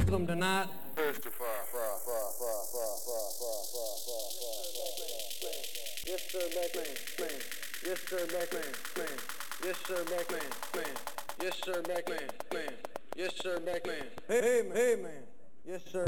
them tonight. Testify. Yes, sir, Macman. Yes, sir, Macman. Yes, sir, Macman. Yes, sir, Macman. Yes, sir, Macman. Hey, man. Yes, sir.